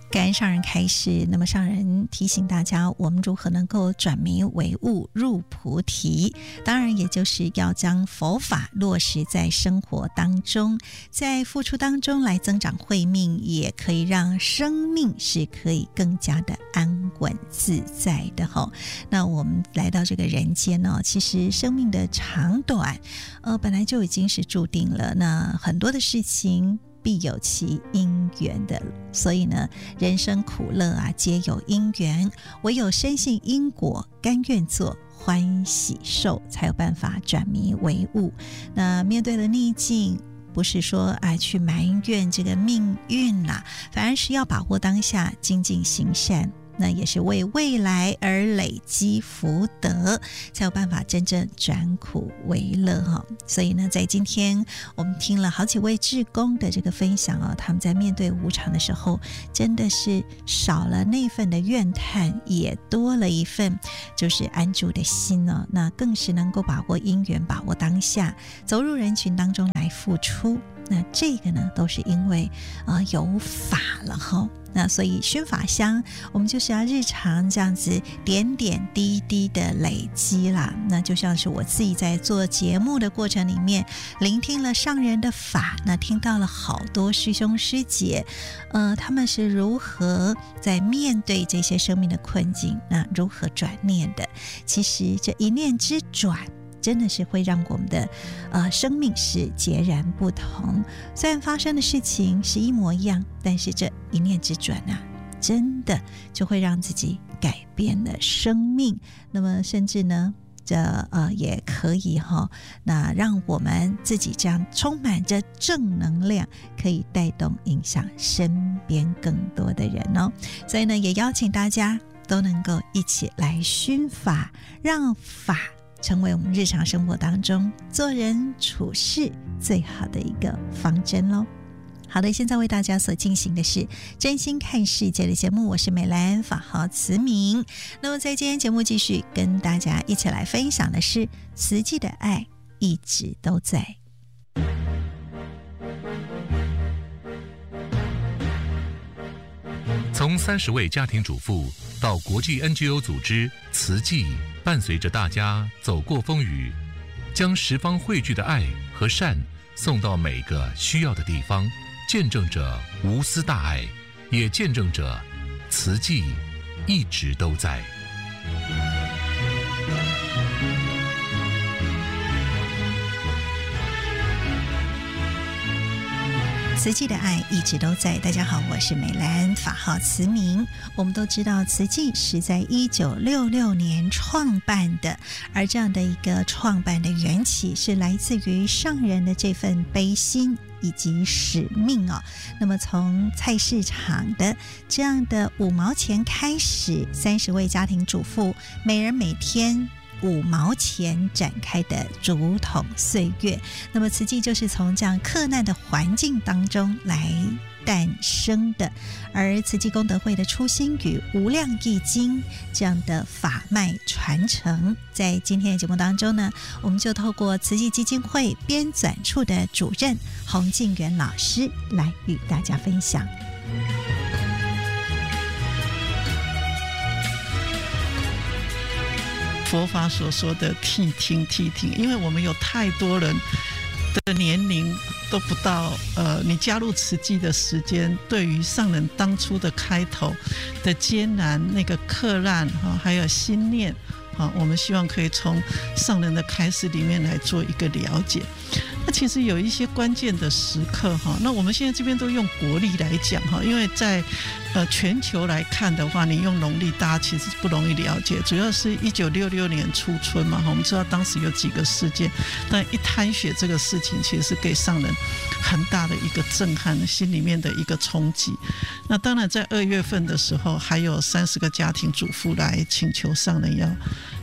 感恩上人开示，那么上人提醒大家，我们如何能够转迷为悟入菩提，当然也就是要将佛法落实在生活当中，在付出当中来增长慧命，也可以让生命是可以更加的安稳自在的。那我们来到这个人间呢，其实生命的长短本来就已经是注定了，那很多的事情必有其因缘的，所以呢，人生苦乐皆有因缘，唯有深信因果，甘愿做欢喜受，才有办法转迷为悟。那面对了逆境，不是说去埋怨这个命运啦，反而是要把握当下，精进行善，那也是为未来而累积福德，才有办法真正转苦为乐。所以呢，在今天我们听了好几位志工的这个分享他们在面对无常的时候，真的是少了那份的怨叹，也多了一份就是安住的心那更是能够把握因缘，把握当下，走入人群当中来付出。那这个呢，都是因为有法了那所以熏法香，我们就是要日常这样子点点滴滴的累积啦。那就像是我自己在做节目的过程里面，聆听了上人的法，那听到了好多师兄师姐他们是如何在面对这些生命的困境，那如何转念的。其实这一念之转，真的是会让我们的生命是截然不同。虽然发生的事情是一模一样，但是这一念之转真的就会让自己改变了生命。那么甚至呢，这也可以那让我们自己这样充满着正能量，可以带动影响身边更多的人所以呢，也邀请大家都能够一起来熏法，让法成为我们日常生活当中做人处事最好的一个方针咯。好的，现在为大家所进行的是真心看世界的节目，我是美兰，法号慈明。那么在今天节目继续跟大家一起来分享的是慈济的爱一直都在。 从30位家庭主妇到国际 NGO 组织慈济，伴随着大家走过风雨，将十方汇聚的爱和善送到每个需要的地方，见证着无私大爱，也见证着慈济一直都在。 慈济的爱一直都在。大家好，我是美兰，法号慈明。我们都知道慈济是在1966年创办的，而这样的一个创办的缘起是来自于上人的这份悲心以及使命那么从菜市场的这样的5毛钱开始，30位家庭主妇每人每天5毛钱展开的竹筒岁月。那么慈济就是从这样克难的环境当中来诞生的，而慈济功德会的初心与无量义经这样的法脉传承，在今天的节目当中呢，我们就透过慈济基金会编纂处的主任洪敬元老师来与大家分享。 佛法所说的谛听，因为我们有太多人的年龄都不到你加入慈济的时间，对于上人当初的开头的艰难那个克难还有心念我们希望可以从上人的开示里面来做一个了解。那其实有一些关键的时刻那我们现在这边都用国历来讲因为在全球来看的话，你用农历大家其实不容易了解，主要是1966年初春嘛我们知道当时有几个事件，但一滩血这个事情其实是给上人很大的一个震撼，心里面的一个冲击。那当然在2月份的时候，还有30个家庭主妇来请求上人要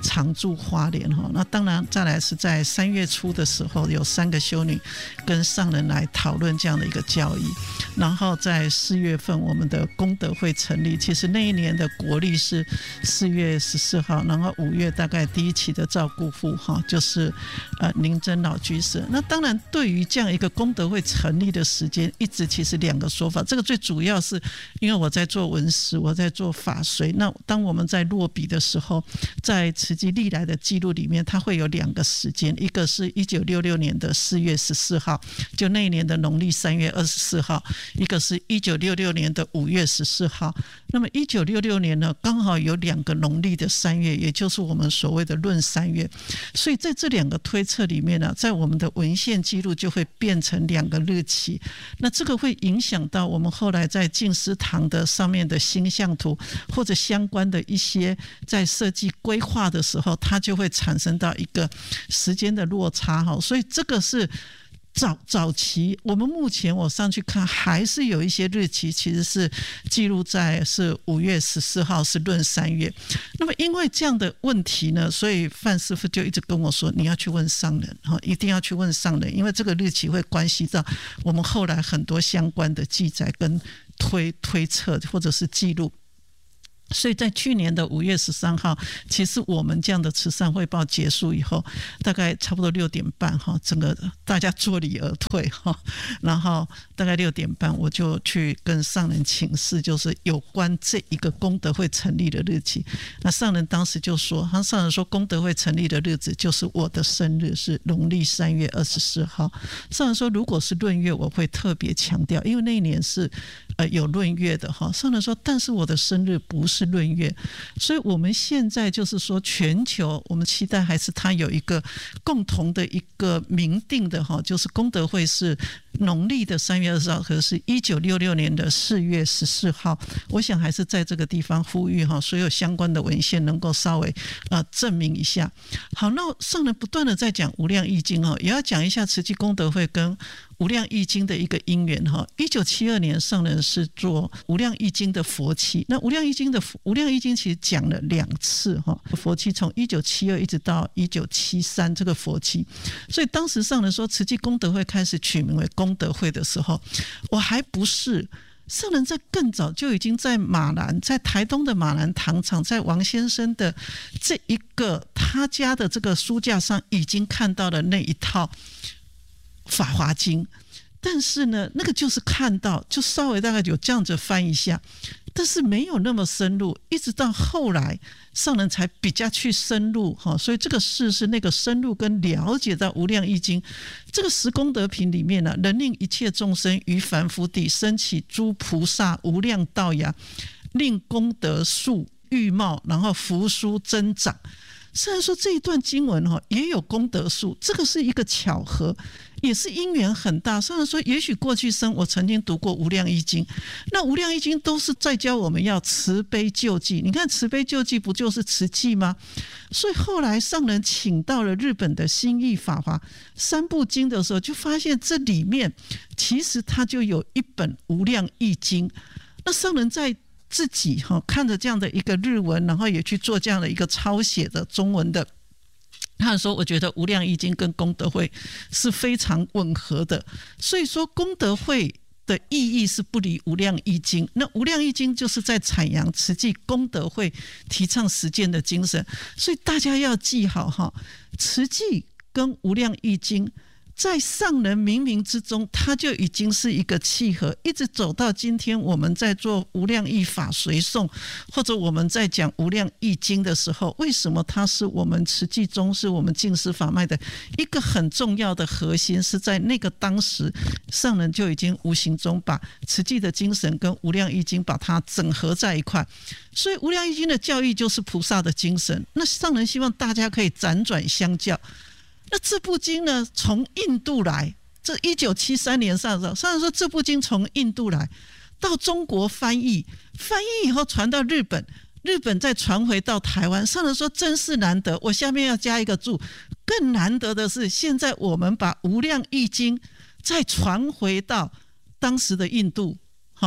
常住花莲哈。那当然再来是在3月初的时候，有3个修女跟上人来讨论这样的一个教义。然后在4月份我们的功德会成立，其实那一年的国历是4月14号，然后5月大概第一期的照顾户哈，就是宁真老居士。那当然对于这样一个功德会成立的时间，一直其实2个说法。这个最主要是因为我在做文史，我在做法随。那当我们在落笔的时候，在慈济历来的记录里面，它会有2个时间，一个是1966年的4月14号，就那一年的农历3月24号，一个是1966年的5月14号。那么1966年呢，刚好有2个农历的3月，也就是我们所谓的闰3月。所以在这2个推测里面呢，在我们的文献记录就会变成2个日期。那这个会影响到我们后来在净思堂的上面的星象图，或者相关的一些在设计规划的时候，它就会产生到一个时间的落差。所以这个是早期，我们目前我上去看还是有一些日期其实是记录在是5月14号是闰3月。那么因为这样的问题呢，所以范师父就一直跟我说，你要去问上人，一定要去问上人，因为这个日期会关系到我们后来很多相关的记载跟推测或者是记录。所以在去年的5月13号，其实我们这样的慈善汇报结束以后，大概差不多6点半整个大家坐立而退然后大概6点半我就去跟上人请示，就是有关这一个功德会成立的日期。那上人当时就说，上人说功德会成立的日子就是我的生日，是农历3月24号。上人说如果是闰月我会特别强调，因为那一年是有闰月的上人说，但是我的生日不是闰月。所以我们现在就是说全球我们期待还是它有一个共同的一个明定的就是功德会是农历的3月20号，可是1966年的4月14号。我想还是在这个地方呼吁所有相关的文献能够稍微证明一下。好，那上人不断的在讲无量易经也要讲一下慈济功德会跟无量易经的一个因缘1972年上人是做无量易经的佛期。那无量易经其实讲了2次佛期从1972一直到1973这个佛期。所以当时上人说慈济功德会开始取名为功德会的时候，我还不是，上人在更早就已经在马兰，在台东的马兰糖厂，在王先生的这一个他家的这个书架上已经看到了那一套法华经。但是呢，那个就是看到，就稍微大概有这样子翻一下，但是没有那么深入，一直到后来上人才比较去深入所以这个事是那个深入跟了解到无量易经这个10功德品里面呢，能令一切众生于凡夫地升起诸菩萨无量道呀，令功德数愈茂，然后福殊增长。虽然说这一段经文也有功德数，这个是一个巧合，也是因缘很大。虽然说也许过去生我曾经读过无量易经，那无量易经都是在教我们要慈悲救济，你看慈悲救济不就是慈济吗？所以后来上人请到了日本的新译法华3部经的时候，就发现这里面其实它就有一本无量易经。那上人在自己看着这样的一个日文，然后也去做这样的一个抄写的中文的，他说我觉得无量易经跟功德会是非常吻合的。所以说功德会的意义是不离无量易经，那无量易经就是在阐扬慈济功德会提倡实践的精神。所以大家要记好慈济跟无量易经在上人冥冥之中，它就已经是一个契合，一直走到今天我们在做无量易法随诵，或者我们在讲无量易经的时候，为什么它是我们慈济中是我们净思法脉的一个很重要的核心，是在那个当时上人就已经无形中把慈济的精神跟无量易经把它整合在一块。所以无量易经的教义就是菩萨的精神，那上人希望大家可以辗转相教。那这部经呢，从印度来，这1973年上人说这部经从印度来到中国翻译以后传到日本再传回到台湾。上人说真是难得，我下面要加一个注，更难得的是现在我们把无量易经再传回到当时的印度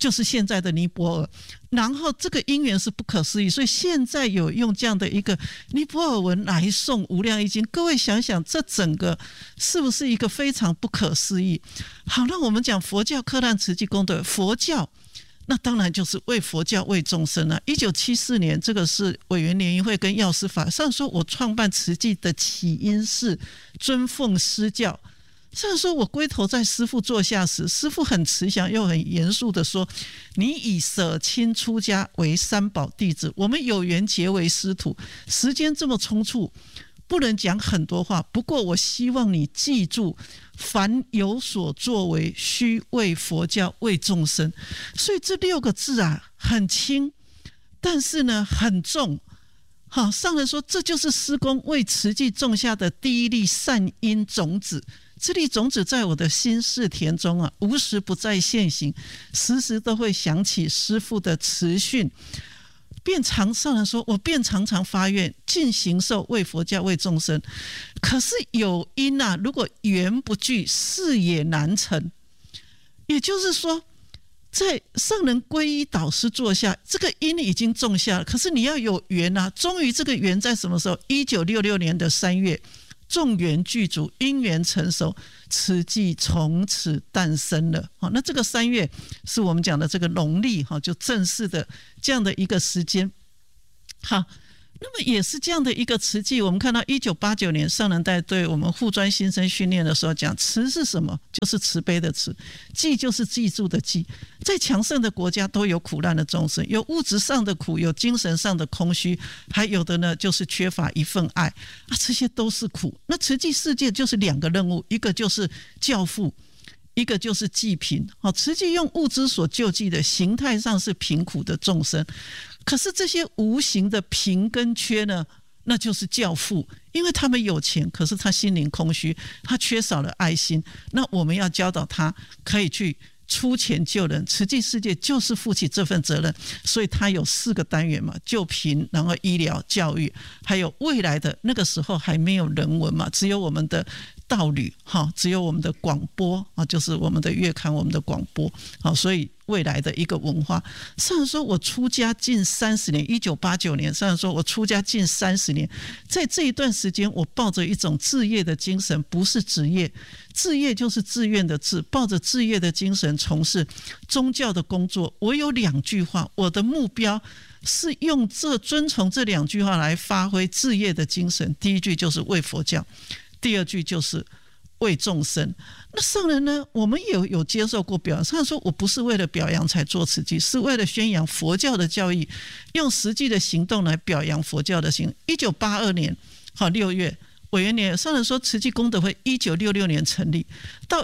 就是现在的尼泊尔。然后这个因缘是不可思议，所以现在有用这样的一个尼泊尔文来诵无量易经。各位想想，这整个是不是一个非常不可思议？好，那我们讲佛教氪难慈济功德，佛教那当然就是为佛教为众生啊。1974年，这个是委员联谊会跟药师法上说，我创办慈济的起因是尊奉师教。虽然说我归头在师父座下时，师父很慈祥又很严肃的说，你以舍亲出家为三宝弟子，我们有缘结为师徒，时间这么匆促，不能讲很多话，不过我希望你记住，凡有所作为，须为佛教为众生。所以这6个字啊，很轻，但是呢很重。好，上人说这就是师公为慈济种下的第一粒善因种子，这粒种子在我的心室田中啊，无时不在现行，时时都会想起师父的慈训，上人说我便常常发愿尽行受为佛教为众生。可是有因啊，如果缘不具，事也难成。也就是说，在上人皈依导师座下，这个因已经种下了，可是你要有缘啊。终于这个缘在什么时候？1966年的3月，众缘具足，因缘成熟，慈济从此诞生了。那这个3月是我们讲的这个农历，就正式的这样的一个时间。好，那么也是这样的一个慈济，我们看到1989年上人在对我们护专新生训练的时候讲，慈是什么？就是慈悲的慈，记就是记住的记。在强盛的国家都有苦难的众生，有物质上的苦，有精神上的空虚，还有的呢就是缺乏一份爱啊，这些都是苦。那慈济世界就是2个任务，一个就是教富，一个就是济贫。慈济用物资所救济的形态上是贫苦的众生，可是这些无形的贫跟缺呢，那就是教富，因为他们有钱，可是他心灵空虚，他缺少了爱心。那我们要教导他可以去出钱救人，慈济世界就是负起这份责任。所以它有4个单元嘛，救贫，然后医疗教育，还有未来的那个时候还没有人文嘛，只有我们的道旅，只有我们的广播，就是我们的月刊，我们的广播，所以未来的一个文化。上人说我出家近30年，1989年上人说我出家近30年，在这一段时间我抱着一种志业的精神，不是职业，志业就是志愿的志，抱着志业的精神从事宗教的工作。我有2句话，我的目标是用遵从这2句话来发挥志业的精神。第一句就是为佛教，第2句就是为众生。那上人呢，我们也有接受过表扬，上人说我不是为了表扬才做慈济，是为了宣扬佛教的教义，用实际的行动来表扬佛教的行。1982年6月委员年，上人说慈济功德会1966年成立，到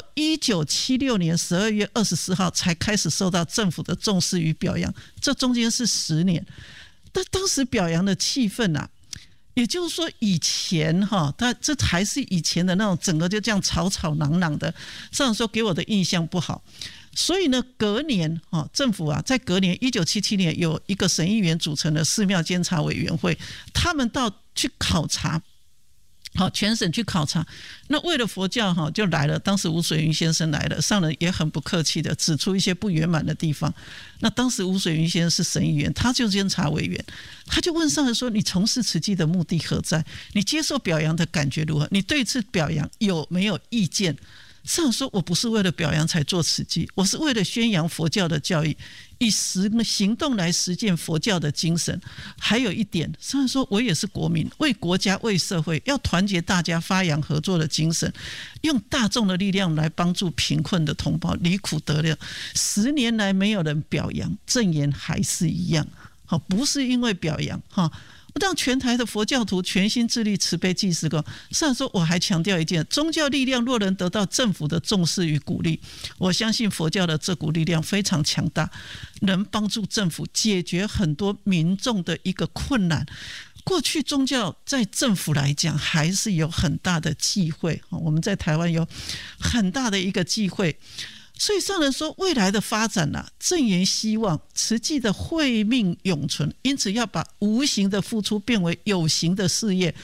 1976年12月24号才开始受到政府的重视与表扬，这中间是10年。但当时表扬的气氛啊，也就是说以前这还是以前的那种整个就这样吵吵嚷嚷的，上人说给我的印象不好。所以呢，隔年政府啊，在隔年1977年有一个审议员组成的寺庙监察委员会，他们去考察，全省去考察。那为了佛教就来了，当时吴水云先生来了，上人也很不客气的指出一些不圆满的地方。那当时吴水云先生是审议员，他就是监察委员，他就问上人说，你从事慈济的目的何在？你接受表扬的感觉如何？你对此表扬有没有意见？上人说我不是为了表扬才做慈济，我是为了宣扬佛教的教义，以行动来实践佛教的精神。还有一点，上人说我也是国民，为国家为社会，要团结大家，发扬合作的精神，用大众的力量来帮助贫困的同胞离苦得乐。10年来没有人表扬，正言还是一样，不是因为表扬让全台的佛教徒全心致力慈悲济世功。上人说我还强调一件，宗教力量若能得到政府的重视与鼓励，我相信佛教的这股力量非常强大，能帮助政府解决很多民众的一个困难。过去宗教在政府来讲还是有很大的忌讳，我们在台湾有很大的一个忌讳。所以上人说未来的发展正言希望慈济的慧命永存，因此要把无形的付出变为有形的事业。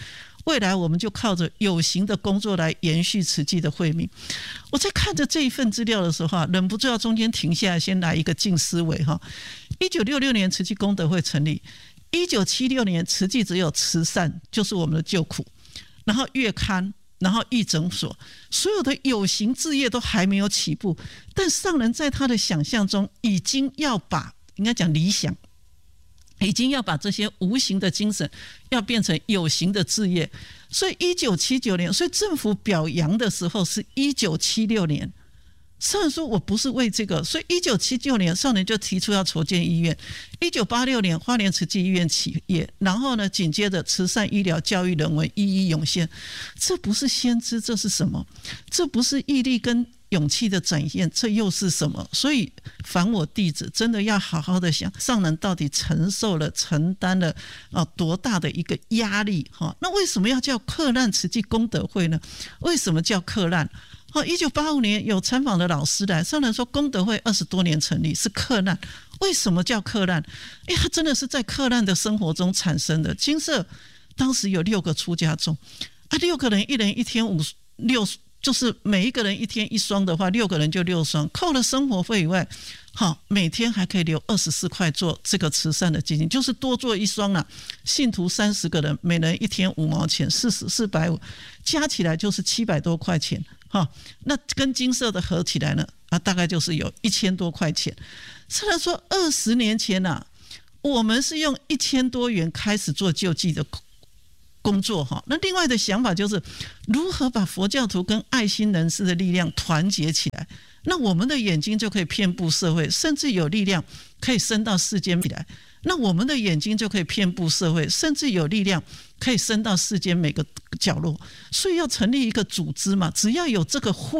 未来我们就靠着有形的工作来延续慈济的慧命。我在看着这一份资料的时候忍不住要中间停下来，先来一个静思维。1966年慈济功德会成立，1976年慈济只有慈善，就是我们的救苦，然后月刊，然后义诊所，所有的有形事业都还没有起步，但上人在他的想象中已经要把，应该讲理想，已经要把这些无形的精神要变成有形的事业。所以1979年，所以政府表扬的时候是1976年。上人说我不是为这个，所以1979年上人就提出要筹建医院。1986年花莲慈济医院起业，然后呢紧接着慈善、医疗、教育、人文一一涌现。这不是先知，这是什么？这不是毅力跟勇气的展现，这又是什么？所以凡我弟子真的要好好的想，上人到底承担了多大的一个压力。那为什么要叫克难慈济功德会呢？为什么叫克难？1985年有参访的老师来，上人说功德会20多年成立是克难。为什么叫克难？他真的是在克难的生活中产生的。金色当时有6个出家众，6个人一人一天6，就是每一个人一天1双的话，6个人就6双，扣了生活费以外，每天还可以留24块做这个慈善的基金，就是多做1双啦。信徒30个人，每人一天5毛钱，450，加起来就是700多块钱。那跟金色的合起来呢，大概就是有1000多块钱。虽然说20年前我们是用1000多元开始做救济的工作。那另外的想法就是如何把佛教徒跟爱心人士的力量团结起来，那我们的眼睛就可以遍布社会，甚至有力量可以伸到世间起来。那我们的眼睛就可以遍布社会，甚至有力量可以伸到世间每个角落。所以要成立一个组织嘛，只要有这个